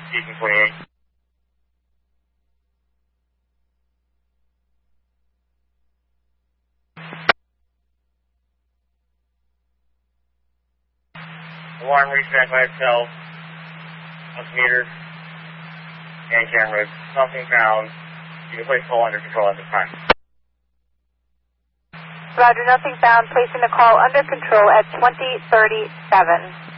Station 28. Alarm reset by itself. Meter and cameras. Nothing found. You can place call under control at this time. Roger, nothing found. Placing the call under control at 2037.